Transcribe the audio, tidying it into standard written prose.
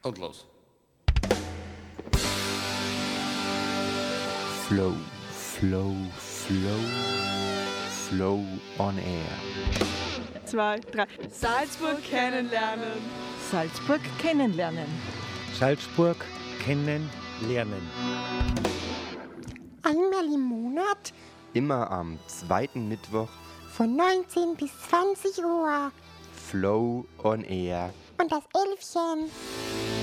Und los. Flow, Flow, Flow, Flow on Air. 2, 3. Salzburg kennenlernen. Salzburg kennenlernen. Salzburg kennenlernen. Einmal im Monat Immer am zweiten Mittwoch von 19 bis 20 Uhr. Flow on Air. Und das Elfchen.